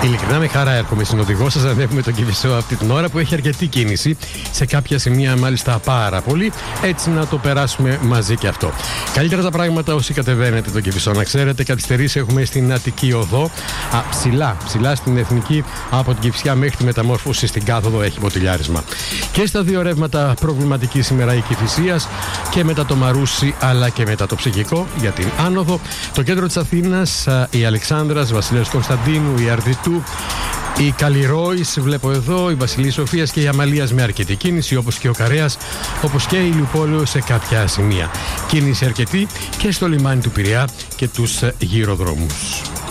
Ειλικρινά με χαρά έρχομαι συνοδηγός σας. Ανέβουμε τον Κηφισό αυτή την ώρα που έχει αρκετή κίνηση. Σε κάποια σημεία μάλιστα πάρα πολύ. Έτσι να το περάσουμε μαζί και αυτό. Καλύτερα τα πράγματα όσοι κατεβαίνετε τον Κηφισό. Να ξέρετε, καθυστερήσεις έχουμε στην Αττική Οδό. Ψηλά στην Εθνική από την Κηφισιά μέχρι τη μεταμόρφωση στην Κάθοδο έχει ποτηλιάρισμα. Και στα δύο ρεύματα προβληματική σήμερα η Κηφισίας και μετά το Μαρούσι αλλά και μετά το Ψυχικό για την άνοδο. Το κέντρο της Αθήνας, η Αλεξάνδρας, Βασιλέως Κωνσταντίνου, η Αρδιτού, η Καλλιρόης, βλέπω εδώ, η Βασιλής Σοφίας και η Αμαλίας με αρκετή κίνηση, όπως και ο Καρέας, όπως και η Ηλιουπόλεω σε κάποια σημεία. Κίνηση αρκετή και στο λιμάνι του Πειραιά και τους γυροδρόμους.